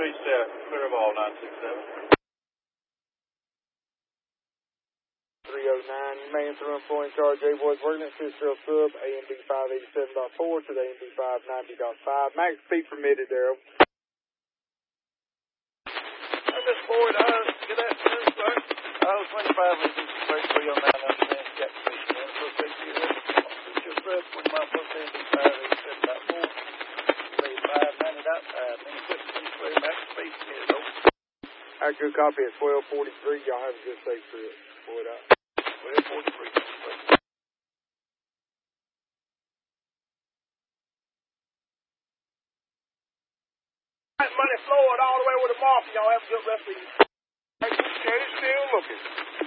Street South, clear of all 967. 309, you may enter employee in charge, A-Boys working at Cicero Sub, AMD 587.4 to the AMD 590.5. Max speed permitted there. This Boyd, get that soon, sir. 25 leases, 3309, understand, Jack Station, and for safety, your sub, 20 mile plus AMD 587.4, to the 590.5, mini 15 square, max speed permitted, over. Accurate copy at 1243, y'all have a good safe trip. Boyd out. 1243. Money flowing all the way with the market. Y'all have a good rest of you. Steady still looking.